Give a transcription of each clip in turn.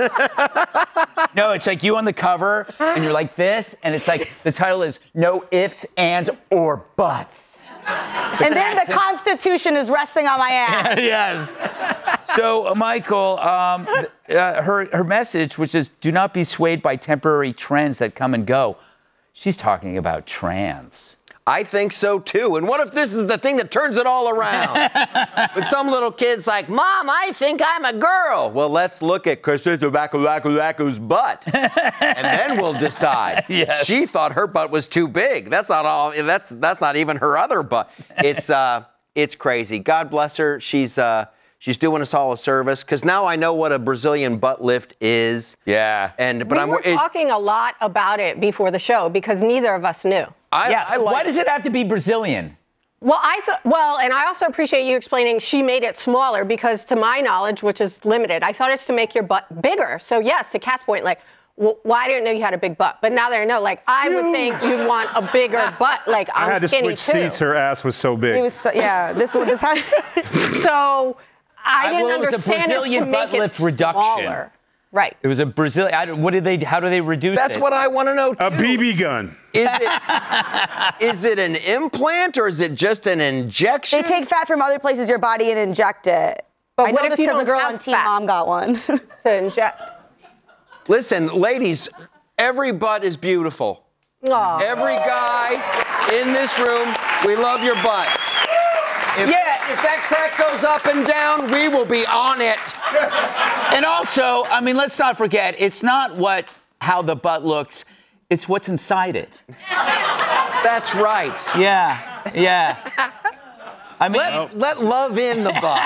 No, it's like you on the cover, and you're like this, and it's like the title is No Ifs, Ands, or Buts. And then the Constitution is resting on my ass. Yes. So, Michael, her message, which is do not be swayed by temporary trends that come and go. She's talking about trans. I think so, too. And what if this is the thing that turns it all around? But some little kid's like, Mom, I think I'm a girl. Well, let's look at Christopher Bakulaku's butt. And then we'll decide. Yes. She thought her butt was too big. That's not all. That's not even her other butt. It's crazy. God bless her. She's doing us all a service, because now I know what a Brazilian butt lift is. Yeah. We were talking a lot about it before the show because neither of us knew. Why does it have to be Brazilian? Well, and I also appreciate you explaining she made it smaller because, to my knowledge, which is limited, I thought it's to make your butt bigger. So yes, to Kat's point, like, well, I didn't know you had a big butt, but now that I know, like, I would think you'd want a bigger butt. Like, I'm skinny too. I had to switch seats. Her ass was so big. It was this had. So I didn't understand it was a Brazilian butt lift reduction. Smaller. Right. It was a Brazilian. How do they reduce it? That's what I want to know, too. A BB gun. Is it an implant or is it just an injection? They take fat from other places in your body and inject it. But I what know if this you because don't a girl have on Team fat? Mom got one. To inject. Listen, ladies, every butt is beautiful. Aww. Every guy in this room, we love your butt. If that crack goes up and down, we will be on it. And also, I mean, let's not forget, it's not how the butt looks, it's what's inside it. That's right. Yeah. I mean, let love in the butt.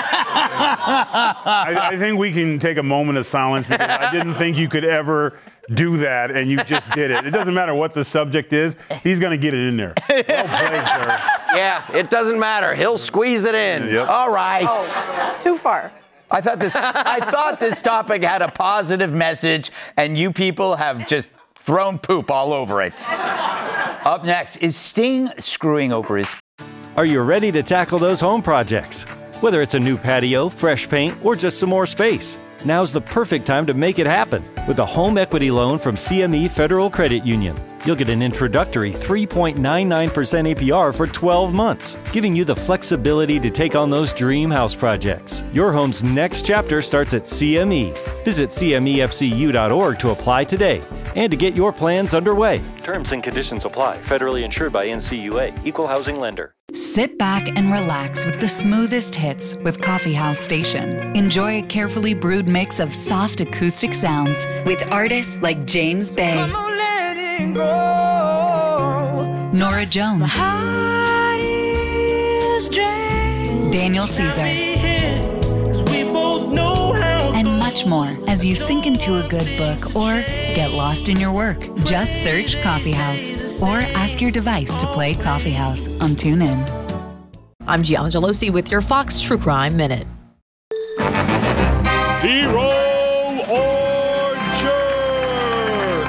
I think we can take a moment of silence because I didn't think you could ever do that, and you just did it. It doesn't matter what the subject is. He's going to get it in there. Well played, sir. Yeah, it doesn't matter. He'll squeeze it in. Yep. all right. Oh, too far. I thought this topic had a positive message, and you people have just thrown poop all over it. Up next, is Sting screwing over his... Are you ready to tackle those home projects? Whether it's a new patio, fresh paint, or just some more space, now's the perfect time to make it happen with a home equity loan from CME Federal Credit Union. You'll get an introductory 3.99% APR for 12 months, giving you the flexibility to take on those dream house projects. Your home's next chapter starts at CME. Visit CMEFCU.org to apply today and to get your plans underway. Terms and conditions apply. Federally insured by NCUA. Equal housing lender. Sit back and relax with the smoothest hits with Coffee House Station. Enjoy a carefully brewed mix of soft acoustic sounds with artists like James Bay, Nora Jones, Daniel Caesar, and much more as you sink into a good book or get lost in your work. Just search Coffee House or ask your device to play Coffee House on TuneIn. I'm Gianna Gelosi with your Fox True Crime Minute. Hero or jerk?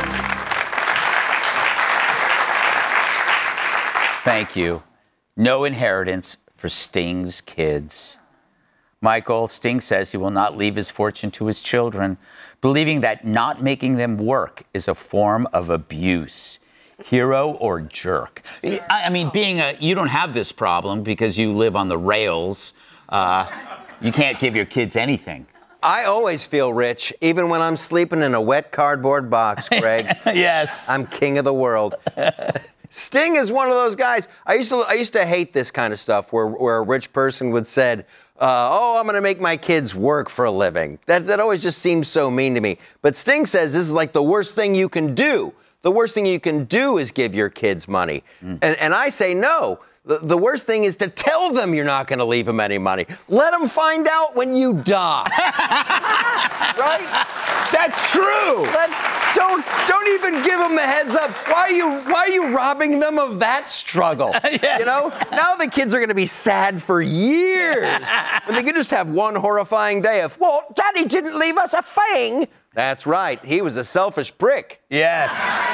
Thank you. No inheritance for Sting's kids. Michael, Sting says he will not leave his fortune to his children, believing that not making them work is a form of abuse. Hero or jerk? I mean, you don't have this problem because you live on the rails. You can't give your kids anything. I always feel rich, even when I'm sleeping in a wet cardboard box, Greg. Yes. I'm king of the world. Sting is one of those guys. I used to hate this kind of stuff where a rich person would said, I'm going to make my kids work for a living. That always just seems so mean to me. But Sting says this is like the worst thing you can do. The worst thing you can do is give your kids money. And I say no. The worst thing is to tell them you're not going to leave them any money. Let them find out when you die. Right? That's true. Don't even give them the heads up. Why are you robbing them of that struggle? Yeah. You know? Now the kids are going to be sad for years. When they could just have one horrifying day of, well, Daddy didn't leave us a thing. That's right. He was a selfish prick. Yes.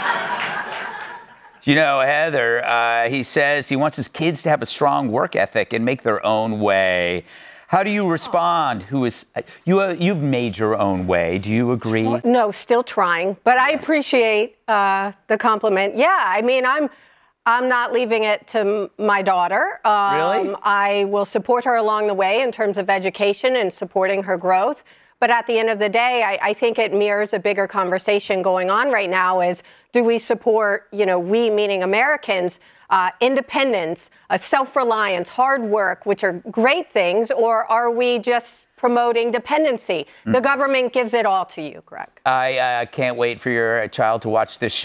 You know, Heather, he says he wants his kids to have a strong work ethic and make their own way. How do you respond? You've made your own way. Do you agree? No, still trying, but I appreciate the compliment. Yeah, I mean, I'm not leaving it to my daughter. Really? I will support her along the way in terms of education and supporting her growth. But at the end of the day, I think it mirrors a bigger conversation going on right now is, do we support, we meaning Americans, independence, self-reliance, hard work, which are great things, or are we just promoting dependency? The government gives it all to you, Greg. I can't wait for your child to watch this show.